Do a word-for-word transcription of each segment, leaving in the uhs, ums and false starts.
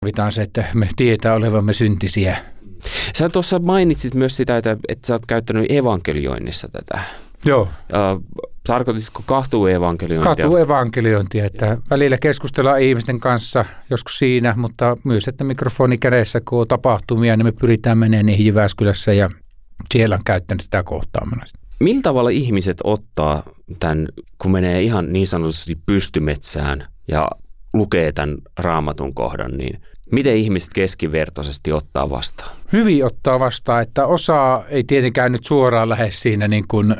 tarvitaan se, että me tietää olevamme syntisiä. Sä tuossa mainitsit myös sitä, että, että sä oot käyttänyt evankelioinnissa tätä. Joo. Uh, tarkoititko katuevankeliointia? Katuevankeliointia, että välillä keskustellaan ihmisten kanssa, joskus siinä, mutta myös, että mikrofoni kädessä, kun on tapahtumia, niin me pyritään menemään niihin Jyväskylässä ja siellä on käyttänyt sitä kohtaamana. Millä tavalla ihmiset ottaa tämän, kun menee ihan niin sanotusti pystymetsään ja lukee tämän Raamatun kohdan, niin miten ihmiset keskivertoisesti ottaa vastaan? Hyvin ottaa vastaan, että osa ei tietenkään nyt suoraan lähde siinä, niin kuin,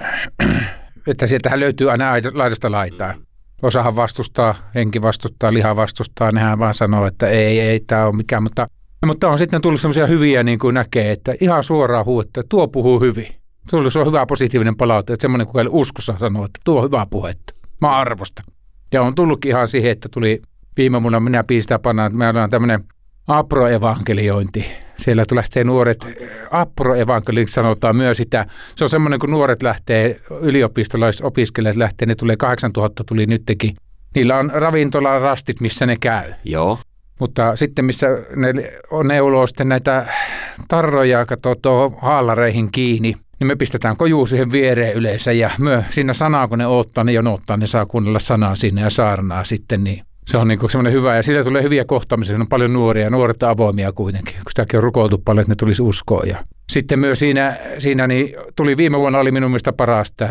että sieltähän löytyy aina laidasta laitaa. Osahan vastustaa, henki vastustaa, liha vastustaa, nehän vaan sanoo, että ei, ei tämä ole mikään, mutta, mutta on sitten tullut sellaisia hyviä, niin kuin näkee, että ihan suoraan huu, että tuo puhuu hyvin. Tullut se on hyvä positiivinen palaute, että semmoinen kuin uskossa sanoo, että tuo on hyvää puhetta, mä arvostan. Ja on tullutkin ihan siihen, että tuli viime vuonna, minä piistää pannaan, että meillä on tämmöinen aproevankeliointi. Siellä lähtee nuoret, aproevankeliksi sanotaan myös sitä. Se on semmoinen, kun nuoret lähtee, yliopistolaisopiskelijat lähtee, ne tulee kahdeksantuhatta tuli nytkin. Niillä on ravintolan rastit, missä ne käy. Joo. Mutta sitten, missä ne neuloo sitten näitä tarroja, katsoo tuohon haalareihin kiinni, niin me pistetään kojuu siihen viereen yleensä. Ja myö siinä sanaa, kun ne odottaa, ne jonottaa, ne saa kuunnella sanaa sinne ja saarnaa sitten niin. Se on niin kuin semmoinen hyvä ja siitä tulee hyviä kohtaamisia. On paljon nuoria ja nuoret on avoimia kuitenkin, kun sitäkin on rukoiltu paljon, että ne tulisi uskoa. Ja sitten myös siinä, siinä niin tuli viime vuonna oli minun mielestä parasta.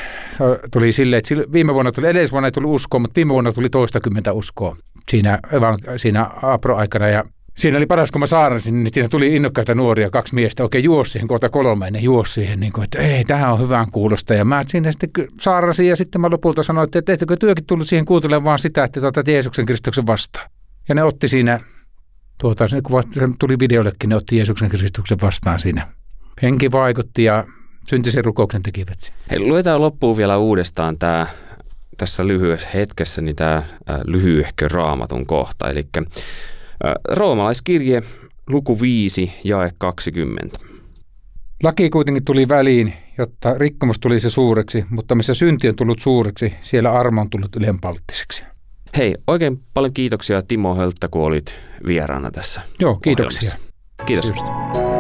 Tuli silleen, että viime vuonna tuli, edellisvuonna ei tullut uskoa, mutta viime vuonna tuli toistakymmentä uskoa siinä, siinä apro-aikana. Ja siinä oli paras, kun mä saarnasin, niin siinä tuli innokkaita nuoria, kaksi miestä oikein juosi siihen kohta kolmeen. Ne juosi siihen, niin kuin, että ei, tämähän on hyvän kuulosta. Ja mä siinä sitten saarnasin ja sitten mä lopulta sanoin, että ettekö työkin tullut siihen kuuntelemaan vaan sitä, että tuota Jeesuksen Kristuksen vastaan. Ja ne otti siinä, tuota, se tuli videollekin, ne otti Jeesuksen Kristuksen vastaan siinä. Henki vaikutti ja syntisen rukouksen tekivät sen. Hei, luetaan loppuun vielä uudestaan tämä, tässä lyhyessä hetkessä niin tämä äh, lyhyehkö Raamatun kohta. Eli äh, roomalaiskirje, luku viisi, jae kaksikymmentä. Laki kuitenkin tuli väliin, jotta rikkomus tuli se suureksi, mutta missä synti on tullut suureksi, siellä armo on tullut ylenpalttiseksi. Hei, oikein paljon kiitoksia Timo Hölttä, kun olit vieraana tässä. Joo, kiitoksia. Kiitos. Just.